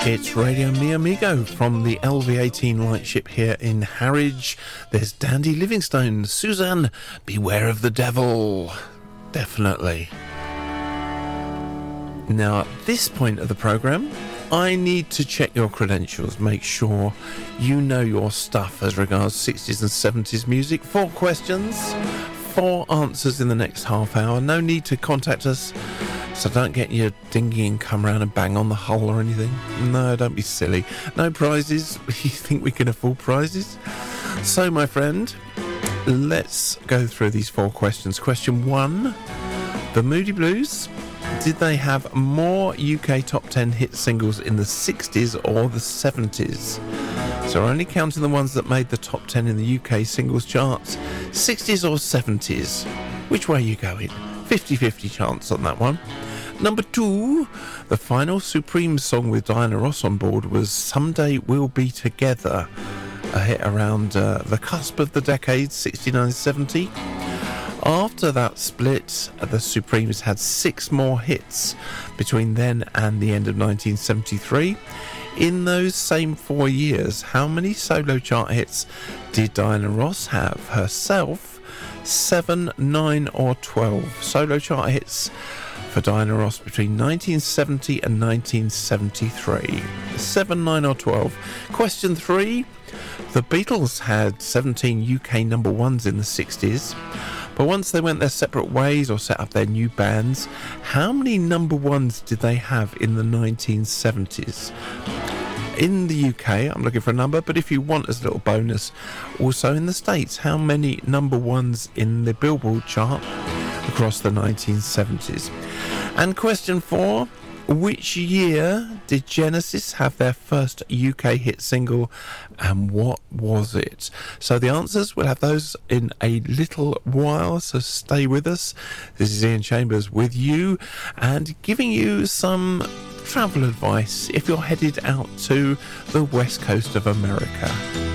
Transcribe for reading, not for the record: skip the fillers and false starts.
It's Radio Mi Amigo from the LV-18 lightship here in Harwich. There's Dandy Livingstone. Suzanne, beware of the devil. Definitely. Now, at this point of the programme, I need to check your credentials. Make sure you know your stuff as regards 60s and 70s music. 4 questions, 4 answers in the next half hour. No need to contact us, so don't get your dinghy and come round and bang on the hull or anything. No, don't be silly. No prizes. You think we can afford prizes? So, my friend, let's go through these 4 questions. Question 1. The Moody Blues, did they have more UK top 10 hit singles in the 60s or the 70s? So we're only counting the ones that made the top 10 in the UK singles charts. 60s or 70s? Which way are you going? 50-50 chance on that one. Number 2, the final Supreme song with Diana Ross on board was Someday We'll Be Together, a hit around the cusp of the decade, 69-70. After that split, the Supremes had 6 more hits between then and the end of 1973. In those same 4 years, how many solo chart hits did Diana Ross have herself? 7, 9 or 12 solo chart hits for Diana Ross between 1970 and 1973. 7, 9 or 12. Question 3. The Beatles had 17 UK number 1s in the 60s. But once they went their separate ways or set up their new bands, how many number 1s did they have in the 1970s? In the UK, I'm looking for a number, but if you want as a little bonus, also in the States, how many number 1s in the Billboard chart across the 1970s? And question 4, which year did Genesis have their first UK hit single, and what was it? So the answers, we'll have those in a little while, so stay with us. This is Ian Chambers with you and giving you some travel advice if you're headed out to the west coast of America.